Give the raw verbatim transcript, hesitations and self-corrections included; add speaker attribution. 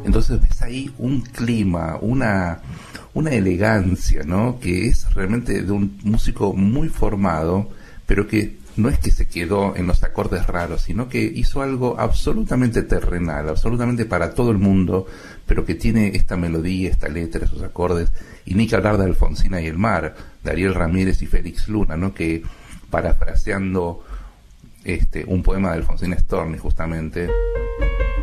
Speaker 1: Entonces ves ahí un clima, una, una elegancia, ¿no? Que es realmente de un músico muy formado, pero que no es que se quedó en los acordes raros, sino que hizo algo absolutamente terrenal, absolutamente para todo el mundo, pero que tiene esta melodía, esta letra, esos acordes. Y ni que hablar de Alfonsina y el mar, de Ariel Ramírez y Félix Luna, ¿no? Que, parafraseando este, un poema de Alfonsina Storni, justamente,